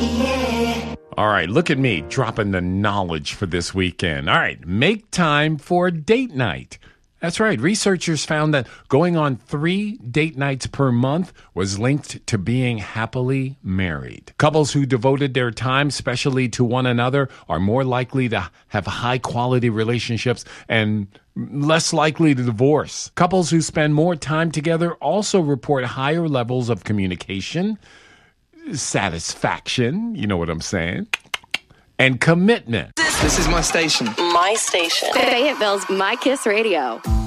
All right, look at me dropping the knowledge for this weekend. All right, make time for a date night. That's right. Researchers found that going on 3 date nights per month was linked to being happily married. Couples who devoted their time specially to one another are more likely to have high-quality relationships and less likely to divorce. Couples who spend more time together also report higher levels of communication, satisfaction, you know what I'm saying, and commitment. This is my station. My station. Fayetteville's My Kiss Radio.